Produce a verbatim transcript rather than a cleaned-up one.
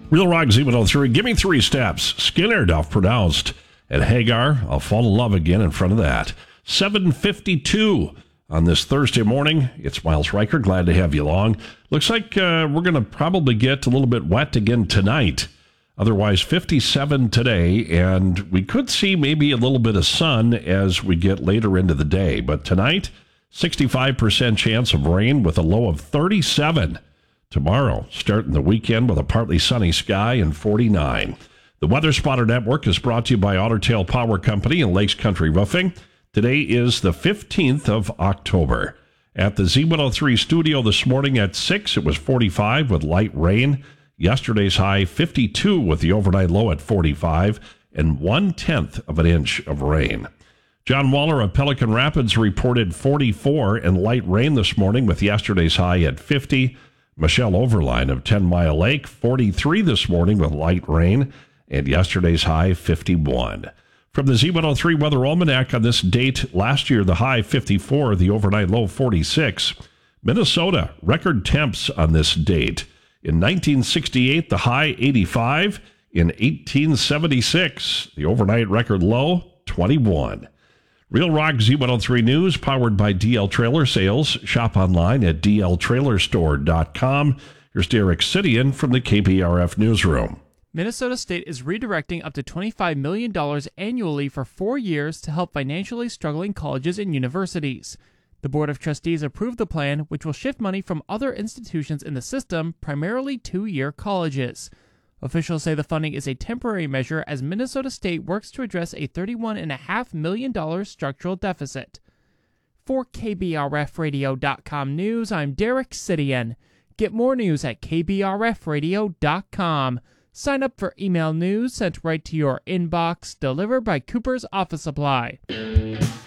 Real Rock Z one oh three, Give Me Three Steps. Skinner, Duff pronounced. And Hagar, I'll Fall in Love Again in front of that. seven fifty-two on this Thursday morning. It's Miles Riker. Glad to have you along. Looks like uh, we're going to probably get a little bit wet again tonight. Otherwise, fifty-seven today, and we could see maybe a little bit of sun as we get later into the day. But tonight, sixty-five percent chance of rain with a low of thirty-seven. Tomorrow, starting the weekend with a partly sunny sky and forty-nine. The Weather Spotter Network is brought to you by Otter Tail Power Company and Lakes Country Roofing. Today is the fifteenth of October. At the Z one oh three studio this morning at six, it was forty-five with light rain. Yesterday's high, fifty-two with the overnight low at forty-five and one-tenth of an inch of rain. John Waller of Pelican Rapids reported forty-four and light rain this morning with yesterday's high at fifty. Michelle Overline of Ten Mile Lake, forty-three this morning with light rain, and yesterday's high, fifty-one. From the Z one oh three Weather Almanac on this date last year, the high, fifty-four, the overnight low, forty-six. Minnesota, record temps on this date. In nineteen sixty-eight, the high, eighty-five. In eighteen seventy-six, the overnight record low, twenty-one. Real Rock Z one oh three News, powered by D L Trailer Sales. Shop online at d l trailer store dot com. Here's Derek Sidian from the K B R F Newsroom. Minnesota State is redirecting up to twenty-five million dollars annually for four years to help financially struggling colleges and universities. The Board of Trustees approved the plan, which will shift money from other institutions in the system, primarily two-year colleges. Officials say the funding is a temporary measure as Minnesota State works to address a thirty-one point five million dollars structural deficit. For K B R F radio dot com News, I'm Derek Sidian. Get more news at k b r f radio dot com. Sign up for email news sent right to your inbox, delivered by Cooper's Office Supply.